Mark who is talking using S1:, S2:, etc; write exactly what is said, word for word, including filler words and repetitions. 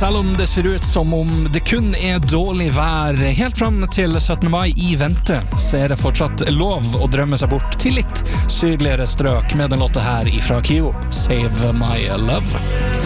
S1: selv om det ser ut som om det kun er dårlig vær helt frem til syttende mai i vente, så er det fortsatt lov å drømme seg bort til litt sydligere strøk med den låta her ifra Kyo, Save My Love.